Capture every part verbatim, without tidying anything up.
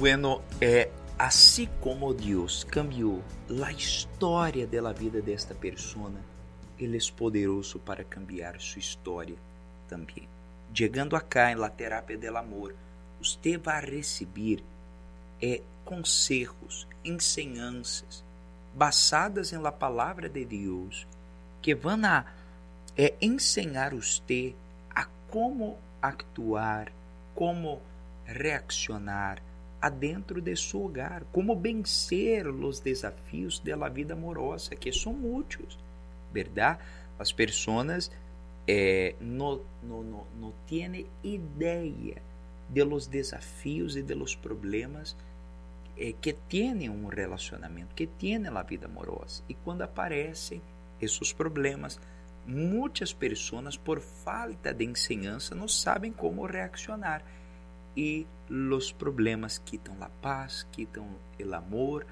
Bueno, é assim como Deus cambiou a história da vida desta pessoa, Ele é poderoso para cambiar sua história também. Chegando acá na terapia do amor, você vai receber é, conselhos, ensinanças basadas na palavra de Deus que vão a é, ensinar você a como actuar, como reaccionar adentro de seu hogar, como vencer os desafios da vida amorosa, que são muitos, verdade? As pessoas eh, não, não, não, não têm ideia de los desafios e de los problemas eh, que têm um relacionamento, que têm a vida amorosa. E quando aparecem esses problemas, muitas pessoas, por falta de ensinança, não sabem como reaccionar. E os problemas quitam a paz, quitam o amor,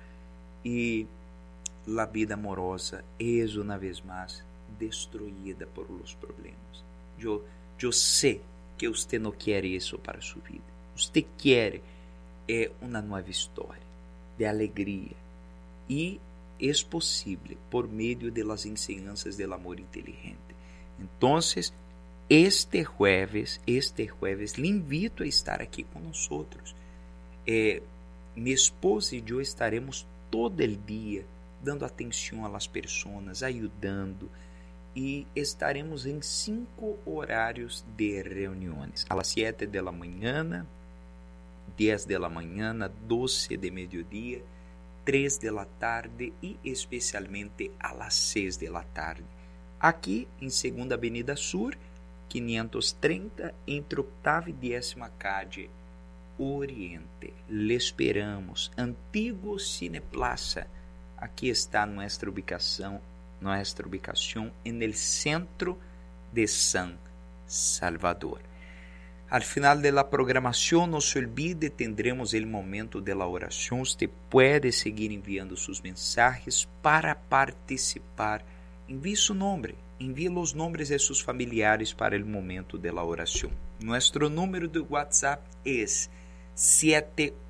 e a vida amorosa é, uma vez mais, destruída por los problemas. Eu, eu sei que você não quer isso para sua vida. Você quer é, uma nova história de alegria. E é possível por meio das ensinanças do amor inteligente. Então, Este jueves, este jueves, lhe invito a estar aqui conosco. Eh, minha esposa e eu estaremos todo o dia dando atenção às pessoas, ajudando, e estaremos em cinco horários de reuniões: às sete da manhã, dez da manhã, doze de meio-dia, três da tarde e especialmente às seis da tarde. Aqui em Segunda Avenida Sur, quinhentos e trinta, entre octava e décima calle Oriente. Le esperamos. Antigo Cineplaza. Aqui está nossa ubicação, nossa ubicação en el centro de San Salvador. Al final de la programación, no se olvide, tendremos el momento de la oración. Usted puede seguir enviando sus mensajes para participar. Envie su nombre. Envie os nomes de seus familiares para o momento da oração. Nosso número de WhatsApp é sete